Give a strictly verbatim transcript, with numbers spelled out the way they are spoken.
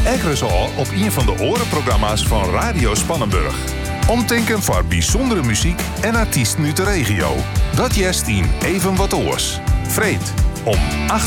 Ekkeres al op een van de orenprogramma's van Radio Spannenburg. Omtinken voor bijzondere muziek en artiesten uit de regio. Dat jest in Even wat oors. Vreed om acht